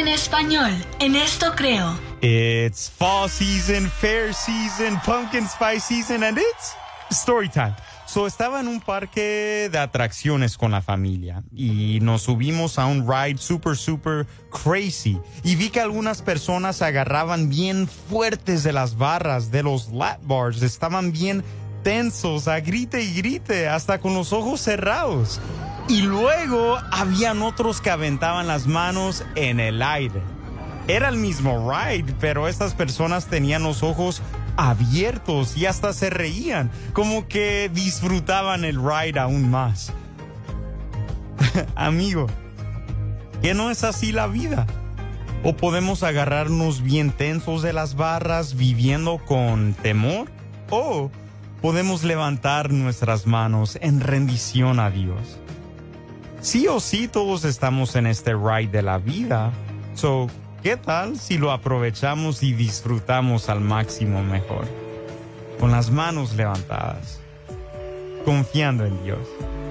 en español. En esto creo. It's fall season, fair season, pumpkin spice season, and it's story time. So, estaba en un parque de atracciones con la familia y nos subimos a un ride super crazy y vi que algunas personas se agarraban bien fuertes de las barras de los lap bars, estaban bien tensos, a grite y grite, hasta con los ojos cerrados. Y luego habían otros que aventaban las manos en el aire. Era el mismo ride, pero estas personas tenían los ojos abiertos y hasta se reían, como que disfrutaban el ride aún más. Amigo, ¿qué no es así la vida? ¿O podemos agarrarnos bien tensos de las barras viviendo con temor? ¿O podemos levantar nuestras manos en rendición a Dios? Sí o sí todos estamos en este ride de la vida. So, ¿qué tal si lo aprovechamos y disfrutamos al máximo mejor? Con las manos levantadas, confiando en Dios.